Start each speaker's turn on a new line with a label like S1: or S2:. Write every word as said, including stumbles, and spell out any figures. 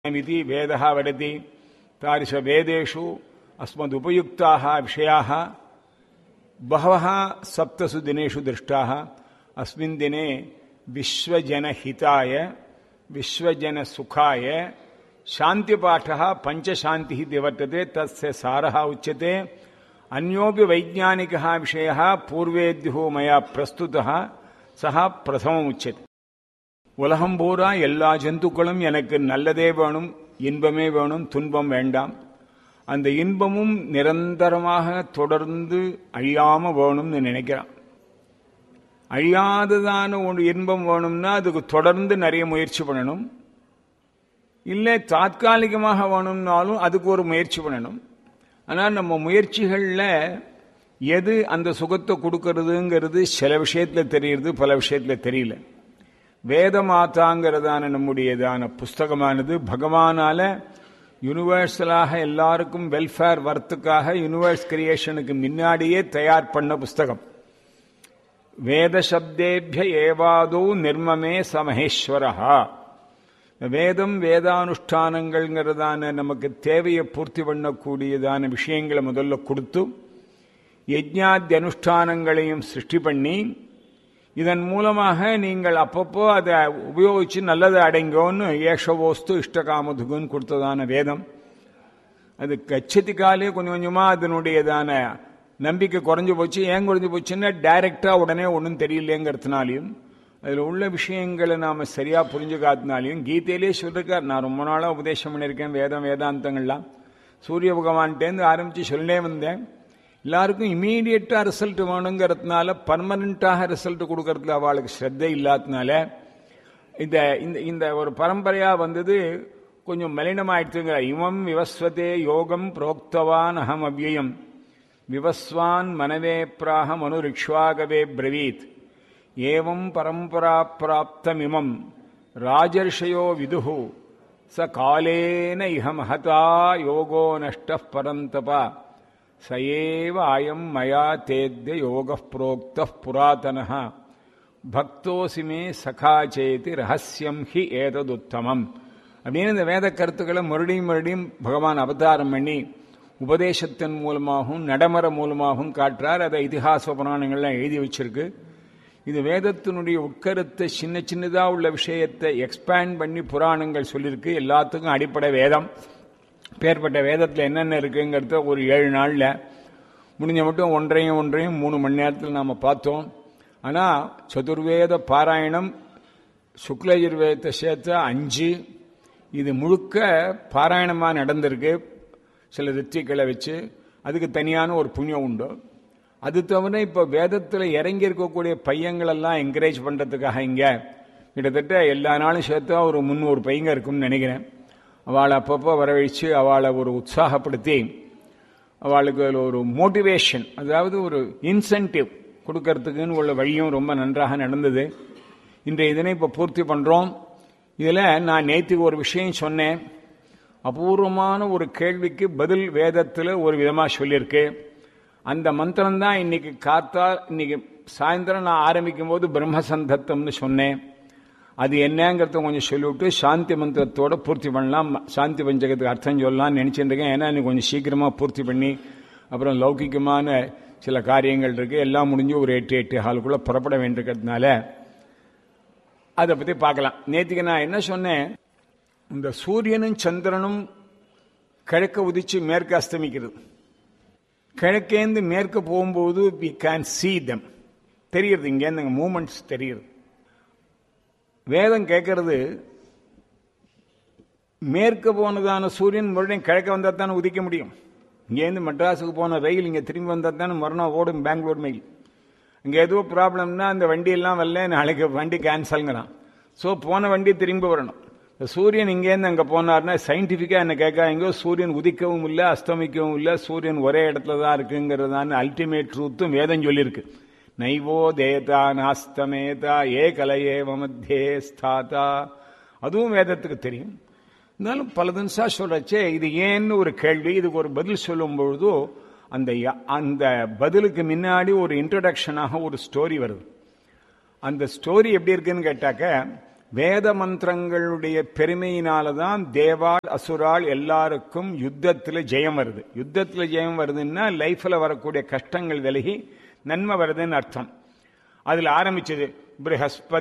S1: इति वेदः वदति तादृश वेदेषु अस्मदुपयुक्ताः विषयाः बहवः सप्तसु दिनेषु दृष्टाः। अस्मिन् दिने विश्वजनहिताय विश्वजनसुखाय शान्तिपाठः पञ्चशान्तिः इति वर्तते। तस्य सारः उच्यते अन्योपि वैज्ञानिकः विषयः पूर्वेद्युः मया प्रस्तुतः सः प्रथमम् उच्यते। உலகம் பூரா எல்லா ஜந்துக்களும் எனக்கு நல்லதே வேணும், இன்பமே வேணும், துன்பம் வேண்டாம். அந்த இன்பமும் நிரந்தரமாக தொடர்ந்து அழியாம வேணும்னு நினைக்கிறான். அழியாததான ஒரு இன்பம் வேணும்னா அதுக்கு தொடர்ந்து நிறைய முயற்சி பண்ணணும். இல்லை தாற்காலிகமாக வேணும்னாலும் அதுக்கு ஒரு முயற்சி பண்ணணும். ஆனால் நம்ம முயற்சிகளில் எது அந்த சுகத்தை கொடுக்கறதுங்கிறது சில விஷயத்தில் தெரியுது, பல விஷயத்தில் தெரியல. வேதமாதாங்கிறதான நம்முடையதான புஸ்தகமானது பகவானால யூனிவர்சலாக எல்லாருக்கும் வெல்ஃபேர் வர்த்துக்காக யூனிவர்ஸ் கிரியேஷனுக்கு முன்னாடியே தயார் பண்ண புஸ்தகம். வேத சப்தேபிய ஏவாதோ நிர்மமே சமஹேஸ்வரஹா. வேதம் வேதானுஷ்டானங்கள்ங்கிறதான நமக்கு தேவையை பூர்த்தி பண்ணக்கூடியதான விஷயங்களை முதல்ல கொடுத்து யஜ்ஞாதி அனுஷ்டானங்களையும் சிருஷ்டி பண்ணி இதன் மூலமாக நீங்கள் அப்பப்போ அதை உபயோகிச்சு நல்லதை அடைங்கோன்னு ஏஷவோஸ்து இஷ்டகாமதுகுன்னு கொடுத்ததான வேதம். அது கச்சதிக்காலே கொஞ்சம் கொஞ்சமாக அதனுடையதான நம்பிக்கை குறைஞ்சு போச்சு. ஏன் குறைஞ்சு போச்சுன்னா டைரக்டாக உடனே ஒன்றும் தெரியலேங்கிறதுனாலையும் அதில் உள்ள விஷயங்களை நாம் சரியாக புரிஞ்சுக்காத்தினாலையும் கீதையிலே சொல்லிருக்கார். நான் ரொம்ப நாளாக உபதேசம் பண்ணியிருக்கேன் வேதம் வேதாந்தங்கள்லாம். சூரிய பகவான்கிட்டேருந்து ஆரம்பித்து சொல்லே வந்தேன். எல்லாருக்கும் இமீடியட்டாக ரிசல்ட் வேணுங்கிறதுனால பர்மனண்டாக ரிசல்ட் கொடுக்கறதுல அவளுக்கு ஸ்ரத்தை இல்லாததுனால இந்த இந்த ஒரு பரம்பரையாக வந்தது கொஞ்சம் மலினமாயிடுச்சுங்கிற. இவம் விவஸ்வதே யோகம் புரோக்தவான் அகம் அவ்யயம் விவஸ்வான் மனவே பிராக மனு ரிக்ஷ்வாகவே பிரவீத் ஏவம் பரம்பரா பிராப்தமிமம் ராஜர்ஷயோ விதுஹு ச காலேன இஹ மஹதா யோகோ நஷ்டः பரந்தபா சயேவ ஆயம் மயா தேத்ய யோக புரோக்த புராதனஹ பக்தோசிமே சகா சேதி ரகசியம் ஹி ஏததுத்தமம் அப்படின்னு இந்த வேத கருத்துக்களை மறுபடியும் மறுபடியும் பகவான் அவதாரம் பண்ணி உபதேசத்தின் மூலமாகவும் நடைமுறை மூலமாகவும் காட்டுறார். அதை இதிகாச புராணங்கள்லாம் எழுதி வச்சிருக்கு. இது வேதத்தினுடைய உட்கருத்தை சின்ன சின்னதாக உள்ள விஷயத்தை எக்ஸ்பேண்ட் பண்ணி புராணங்கள் சொல்லியிருக்கு. எல்லாத்துக்கும் அடிப்படை வேதம். பேர்பட்ட வேதத்தில் என்னென்ன இருக்குங்கிறத ஒரு ஏழு நாளில் முடிஞ்ச மட்டும் ஒன்றையும் ஒன்றையும் மூணு மணி நேரத்தில் நாம் பார்த்தோம். ஆனால் சதுர்வேத பாராயணம் சுக்லயஜுர்வேதத்தை சேர்த்து அஞ்சு இது முழுக்க பாராயணமாக நடந்திருக்கு. சில ரித்திகளை வச்சு அதுக்கு தனியான ஒரு புண்ணியம் உண்டு. அது தவிர இப்போ வேதத்தில் இறங்கி இருக்கக்கூடிய பையங்களெல்லாம் என்கரேஜ் பண்ணுறதுக்காக இங்கே கிட்டத்தட்ட எல்லா நாளும் சேர்த்தா ஒரு முந்நூறு பையங்க இருக்குன்னு நினைக்கிறேன். அவளை அப்பப்போ வரவழைச்சு அவளை ஒரு உற்சாகப்படுத்தி அவளுக்கு ஒரு மோட்டிவேஷன், அதாவது ஒரு இன்சென்டிவ் கொடுக்கறதுக்குன்னு உள்ள வழியும் ரொம்ப நன்றாக நடந்தது. இன்றைய இதனை இப்போ பூர்த்தி பண்ணுறோம். இதில் நான் நேற்றுக்கு ஒரு விஷயம் சொன்னேன். அபூர்வமான ஒரு கேள்விக்கு பதில் வேதத்தில் ஒரு விதமாக சொல்லியிருக்கு. அந்த மந்திரம்தான் இன்னைக்கு காத்தா இன்னைக்கு சாயந்தரம் நான் ஆரம்பிக்கும் போது பிரம்மசந்தத்தம்னு சொன்னேன். அது என்னங்கிறத கொஞ்சம் சொல்லிவிட்டு சாந்தி மந்திரத்தோட பூர்த்தி பண்ணலாம். சாந்தி பஞ்சகத்துக்கு அர்த்தம் சொல்லலாம்னு நினைச்சிட்டு இருக்கேன். ஏன்னா இன்னைக்கு கொஞ்சம் சீக்கிரமாக பூர்த்தி பண்ணி அப்புறம் லௌகிகமான சில காரியங்கள் இருக்கு. எல்லாம் முடிஞ்சு ஒரு எட்டு எட்டு ஹாலுக்குள்ள புறப்பட வேண்டியிருக்கிறதுனால அதை பற்றி பார்க்கலாம். நேற்றுக்கு நான் என்ன சொன்னேன், இந்த சூரியனும் சந்திரனும் கிழக்க உதிச்சு மேற்கு அஸ்தமிக்கிறது. கிழக்கேந்து மேற்கு போகும்போது வி கேன் சீ தம், தெரியுது. இங்கேருந்து மூமெண்ட்ஸ் தெரியுது. வேதம் கேட்கறது மேற்கு போனதான சூரியன் மறுபடியும் கிழக்க வந்தால் தானே உதிக்க முடியும். இங்கேருந்து மெட்ராஸுக்கு போன ரயில் இங்கே திரும்பி வந்தால் தானே மறுநாள் ஓடும் பெங்களூர் மெயில். இங்கே எதுவும் ப்ராப்ளம்னா அந்த வண்டியெல்லாம் வரல, நாளைக்கு வண்டி கேன்சல்ங்கிறான். ஸோ போன வண்டி திரும்பி வரணும். சூரியன் இங்கேருந்து அங்கே போனார்னா சயின்டிஃபிக்காக என்ன கேட்காங்க, சூரியன் உதிக்கவும் இல்லை அஸ்தமிக்கவும் இல்லை, சூரியன் ஒரே இடத்துல தான் இருக்குங்கிறதான அல்டிமேட் ட்ரூத்தும் வேதம் சொல்லியிருக்கு. நைவோ தேதா நாஸ்தமேதா ஏ கலையேவ மத்தியே ஸ்தாதா, அதுவும் வேதத்துக்கு தெரியும். இருந்தாலும் பல தினசா சொல்றச்சே இது ஏன்னு ஒரு கேள்வி, இதுக்கு ஒரு பதில் சொல்லும் பொழுதோ அந்த அந்த பதிலுக்கு முன்னாடி ஒரு இன்ட்ரடக்ஷனாக ஒரு ஸ்டோரி வருது. அந்த ஸ்டோரி எப்படி இருக்குன்னு கேட்டாக்க, வேத மந்திரங்களுடைய பெருமையினாலதான் தேவாள் அசுராள் எல்லாருக்கும் யுத்தத்தில் ஜெயம் வருது. யுத்தத்தில் ஜெயம் வருதுன்னா லைஃப்ல வரக்கூடிய கஷ்டங்கள் விலகி நன்மை வருதுன்னு அர்த்தம். அதில் ஆரம்பிச்சது பிரகஸ்பதி